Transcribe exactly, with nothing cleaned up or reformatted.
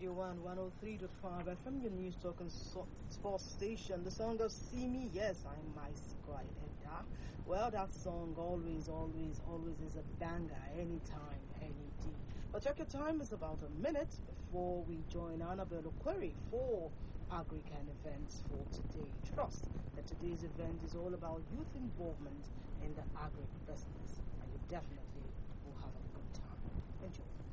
Radio one, one oh three point five F M, your news talk and so- sports station. The song of See Me, yes, I'm my secret Edda. Well, that song always, always, always is a banger, anytime, any day. But check your time, it's about a minute before we join Annabelle Query for Agrican events for today. Trust that today's event is all about youth involvement in the agri business, and you definitely will have a good time. Enjoy.